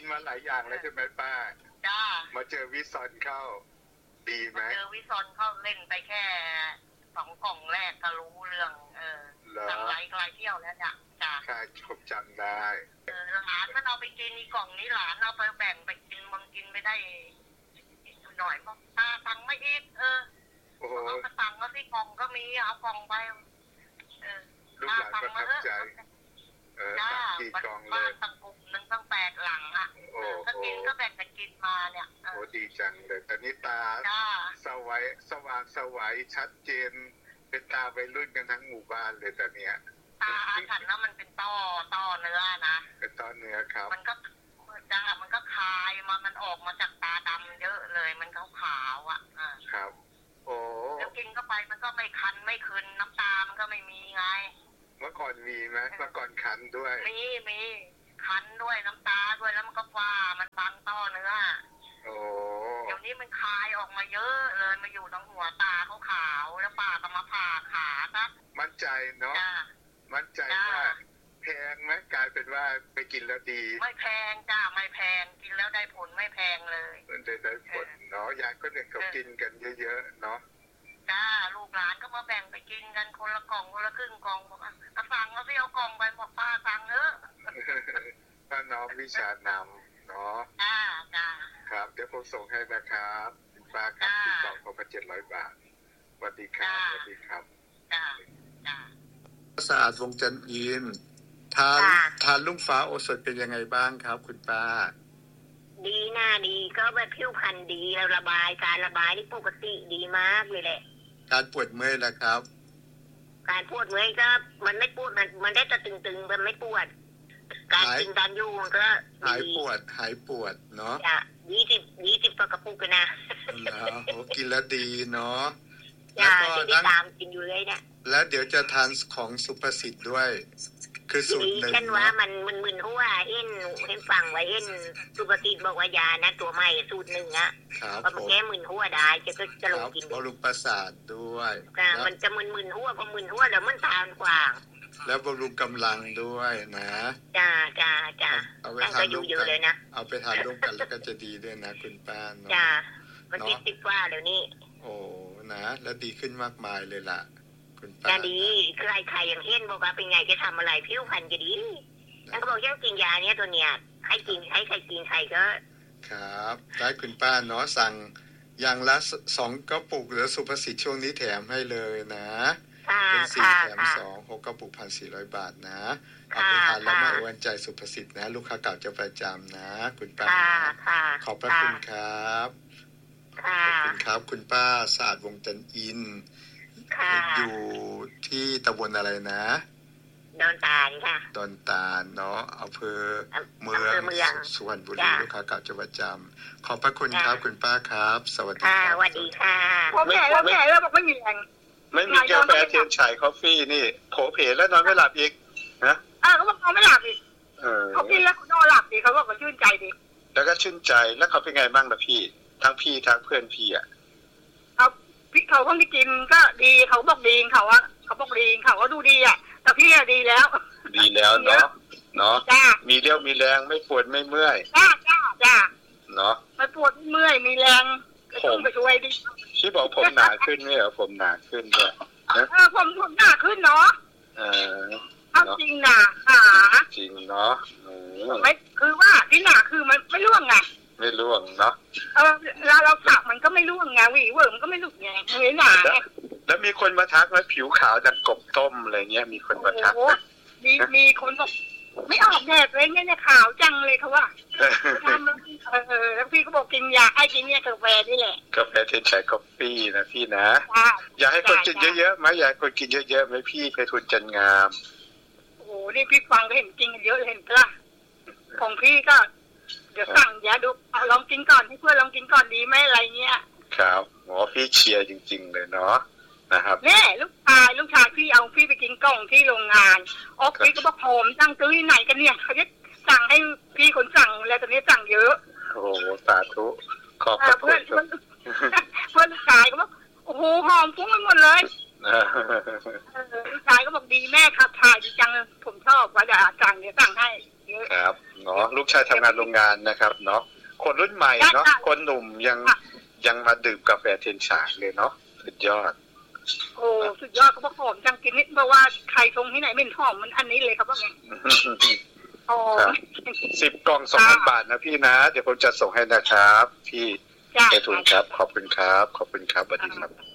มาหลายอย่างแล้วใช่ไหมป้าจ้ามาเจอวิซอนเข้าดีไหมเจอวิซอนเข้าเล่นไปแค่2 กล่องแรกก็รู้เรื่องสั่งไลน์เที่ยวแล้วเนี่ยจ้าค่ะผมจำได้หลานมันเอาไปกินอีกล่องนี้หลานเอาไปแบ่งไปกินมันกินไปได้หน่อยบอกตาตังไม่อีกเอากระตังก็ที่กล่องก็มีเอากล่องไปลูกหลานประทับใจกี่กล่องเลยตั้งกลุ่มหนึ่งตั้ง8 หลังอ่ะก็กินก็แบ่งกันกินมาเนี่ยโอ้ดีจังเลยตอนนี้ตาสว่างสวัยชัดเจนเป็นตาวัยรุ่นกันทั้งหมู่บ้านเลยตอนเนี้ยตาฉันแล้วมันเป็นต้อเนื้อนะเป็นต้อเนื้อครับมันก็คายมันออกมาจากตาดำเยอะเลยมันขาวๆอ่ะครับโอ้แล้วกินเข้าไปมันก็ไม่คันไม่คืนน้ำตามันก็ไม่มีไงเมื่อก่อนมีไหมเมื่อก่อนคันด้วยมีคันด้วยน้ำตาด้วยแล้วมันก็ฟ้ามันบังต้อเนื้อโอ้เดี๋ยวนี้มันคายออกมาเยอะเลยมาอยู่ตรงหัวตาขาวแล้วปากก็มาผ่าขานะมั่นใจเนาะมั่นใจว่าแพงไหมกลายเป็นว่าไปกินแล้วดีไม่แพงจ้าไม่แพงกินแล้วได้ผลไม่แพงเลยได้ผลเนาะยายก็เด็กเขากินกันเยอะๆเนาะจ้าลูกหลานก็มาแบ่งไปกินกันคนละกล่องคนละครึ่งกล่องบอกสั่งเอาสิเอากล่องไปบอกป้าสั่งป้าน้องวิชานำเนาะจ้าครับเดี๋ยวผมส่งให้นะครับป้าครับที่กล่องเขามา700 บาทสวัสดีครับสวัสดีครับจ้าสะอาดวงจันทร์อินทานลุงฟ้าโอสถเป็นยังไงบ้างครับคุณป้าดีน่าดีก็แบบผิวพรรณดีแล้วการระบายนี่ปกติดีมากเลยแหละการปวดเมื่อยล่ะครับการปวดเมื่อยก็มันไม่ปวดมันได้แต่ตึงๆมันไม่ปวดการกินการอยู่มันก็หายปวดเนาะ 20กระปุกกันนะโอ้กินแล้วดีเนาะแล้วก็ตามกินอยู่เลยเนี่ยแล้วเดี๋ยวจะทานของสุภสิทธิ์ด้วยคือสูตรหนึ่งฉันว่ามันมึนหัวเห็นฟังไว้เห็นสุภสิทธิ์บอกว่ายานะตัวใหม่สูตรหนึ่งอ่ะก็มันแก้มึนหัวได้จะลงกินบำรุงประสาทด้วยมันจะมึนหัวพอมึนหัวแล้วมันตาขวางแล้วบำรุงกำลังด้วยนะจ้าเอาไปทานร่วมกันเอาไปทานร่วมกันแล้วก็จะดีด้วยนะคุณป้าเนาะจ้ามันติดว่าเดี๋ยวนี้โอ้นะแล้วดีขึ้นมากมายเลยล่ะคุณป้าจะดีใครอย่างเห็นบอกว่าเป็นไงจะทำอะไรผิวพรรณจะดีนั่นก็บอกยังกินยาเนี้ยตัวเนี้ยให้กินให้ใครกินใครก็ครับได้คุณป้าเนาะสั่งอย่างละ2 กระปุกหรือสุภสิทธิ์ช่วงนี้แถมให้เลยนะเป็น4 แถม 2 6 กระปุก 1,400 บาทนะเอาไปทานแล้วมาอวยใจสุภสิทธิ์นะลูกค้าเก่าจะประจำนะคุณป้าขอบพระคุณครับขอบคุณครับคุณป้าสะอาดวงจันทร์อินอยู่ที่ตำบลอะไรนะดอนตาลค่ะดอนตาลเนาะอำเภอเมืองสุพรรณบุรีลูกค้าเก่าจะประจำขอบพระคุณครับคุณป้าครับสวัสดีครับสวัสดีค่ะผมแก่แล้วบอกไม่มีแรงไม่มีกาแฟเทียนฉายคอฟฟี่นี่โผเพแล้วนอนไม่หลับอีกนะเขาบอกนอนไม่หลับอีกเขากินแล้วนอนหลับดีเขาบอกว่าชื่นใจดีแล้วก็ชื่นใจแล้วเขาเป็นไงบ้างล่ะพี่ทั้งเพื่อนพี่อ่ะพี่เขาคนที่กินก็ดีเขาบอกดีเขาบอกดีเขาก็ดูดีอ่ะแต่พี่อะดีแล้วเนาะมีเรี่ยวมีแรงไม่ปวดไม่เมื่อยจ้าเนาะไม่ปวดเมื่อยมีแรงผมไปช่วยดิพี่บอกผมหนาขึ้นไหมเหรอผมหนาขึ้นด้วยผมหนาขึ้นเนาะจริงนะจริงเนาะไม่คือว่าที่หนาคือมันไม่ร่วงไงไม่ร่วงเนาะเราสักมันก็ไม่ร่วงไงหวีเวิร์มก็ไม่หลุดไงไม่หนาแล้วมีคนมาทักว่าผิวขาวดังกบต้มอะไรเงี้ยมีคนมาทักมีคนบอกไม่ออกแดดเลยเนี่ยขาวจังเลยเขาว่าทำแล้วพี่ก็บอกกินยาไอ้กินเนี่ยกาแฟนี่แหละกาแฟเทียนฉายคอฟฟี่นะพี่นะอยากให้คนกินเยอะๆไหมอยากคนกินเยอะๆไหมพี่ไปทุนจันงามโอ้โหนี่พี่ฟังก็เห็นกินกันเยอะเห็นปะของพี่ก็เดี๋ยวสั่งยาดูเอาลองกินก่อนให้เพื่อนลองกินก่อนดีไหมอะไรเงี้ยครับพี่เชียร์จริงๆเลยเนาะนะครับเนี่ยลูกชายพี่เอาพี่ไปกินกล่องที่โรงงานพี่ก็บอกหอมสั่งซื้อที่ไหนกันเนี่ยเขาจะสั่งให้พี่คนสั่งแล้วตอนนี้สั่งเยอะโอ้สาธุขอบคุณเพื่อนลูกชายก็บอกโอ้โหหอมฟุ้งไปหมดเลยลูกชายก็บอกดีแม่ขับถ่ายดีจังผมชอบว่าจะสั่งเนี่ยสั่งให้เยอะครับเนาะลูกชายทำงานโรงงานนะครับเนาะคนรุ่นใหม่เนาะคนหนุ่มยังมาดื่มกาแฟเทียนฉางเลยเนาะสุดยอดโอ้สุดยอดเขาบอกหอมจังกินนิดเพราะว่าใครชงที่ไหนไม่หอมมันอันนี้เลยครับว่าไงโอ้ 10 กล่อง 2,000 บาทนะพี่นะเดี๋ยวผมจะส่งให้นะครับพี่ในทุนครับขอบคุณครับขอบคุณครับสวัสดีครับ